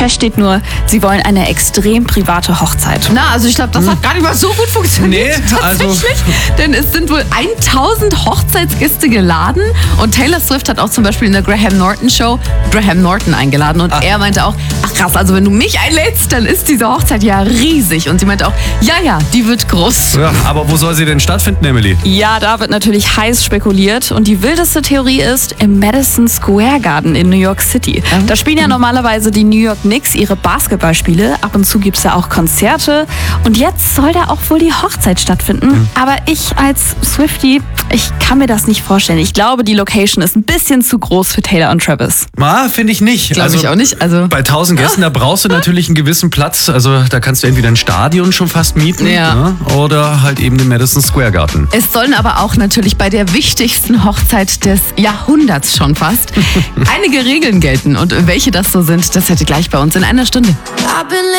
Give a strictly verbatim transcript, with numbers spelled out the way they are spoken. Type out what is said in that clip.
Fest steht nur, sie wollen eine extrem private Hochzeit. Na, also ich glaube, das hat gar nicht mal so gut funktioniert. Nee, also- tatsächlich. Denn es sind wohl tausend Hochzeitsgäste geladen und Taylor Swift hat auch zum Beispiel in der Graham Norton Show Graham Norton eingeladen und Ach. er meinte auch, ach krass, also wenn du mich einlädst, dann ist diese Hochzeit ja riesig. Und sie meinte auch, ja, ja, die wird groß. Ja, aber wo soll sie denn stattfinden, Emily? Ja, da wird natürlich heiß spekuliert und die wildeste Theorie ist im Madison Square Garden in New York City. Da spielen ja normalerweise die New York Knicks ihre Basketballspiele. Ab und zu gibt es da auch Konzerte und jetzt soll da auch wohl die Hochzeit stattfinden. Aber ich als Swiftie, ich kann mir das nicht vorstellen. Ich glaube, die Location ist ein bisschen zu groß für Taylor und Travis. Ma, finde ich nicht. Glaube ich auch nicht. Also Bei tausend Gästen, da brauchst du natürlich einen gewissen Platz. Also da kannst du entweder ein Stadion schon fast mieten, Ja. ne? Oder halt eben den Madison Square Garden. es sollen aber auch natürlich bei der wichtigsten Hochzeit des Jahrhunderts schon fast einige Regeln gelten. Und welche das so sind, das hätte gleich bei uns in einer Stunde. I've been